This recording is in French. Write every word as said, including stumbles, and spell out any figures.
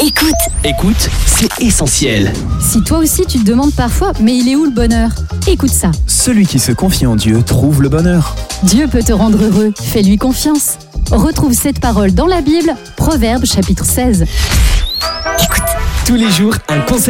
Écoute. Écoute, c'est essentiel. Si toi aussi tu te demandes parfois, mais il est où le bonheur ? Écoute ça. Celui qui se confie en Dieu trouve le bonheur. Dieu peut te rendre heureux, fais-lui confiance. Retrouve cette parole dans la Bible, Proverbes chapitre seize. Écoute. Tous les jours, un conseil